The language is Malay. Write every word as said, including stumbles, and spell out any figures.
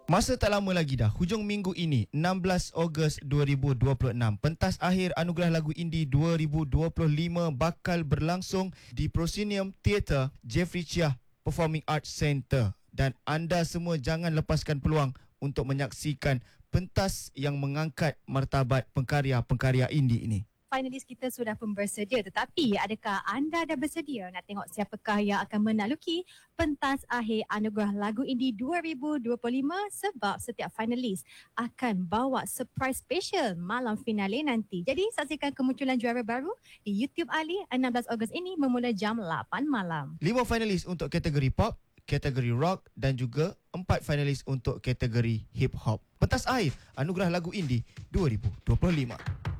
Masa tak lama lagi dah, hujung minggu ini, enam belas Ogos dua ribu dua puluh enam, pentas akhir Anugerah Lagu Indie dua ribu dua puluh lima bakal berlangsung di Proscenium Theatre Jeffrey Chia Performing Arts Centre. Dan anda semua jangan lepaskan peluang untuk menyaksikan pentas yang mengangkat martabat pengkarya-pengkarya indie ini. Finalis kita sudah pun bersedia, tetapi adakah anda dah bersedia nak tengok siapakah yang akan menaluki pentas akhir Anugerah Lagu Indie dua ribu dua puluh lima? Sebab setiap finalis akan bawa surprise special malam finale nanti. Jadi saksikan kemunculan juara baru di YouTube Ali enam belas Ogos ini bermula jam lapan malam. Lima finalis untuk kategori pop, kategori rock dan juga empat finalis untuk kategori hip hop. Pentas akhir Anugerah Lagu Indie dua ribu dua puluh lima.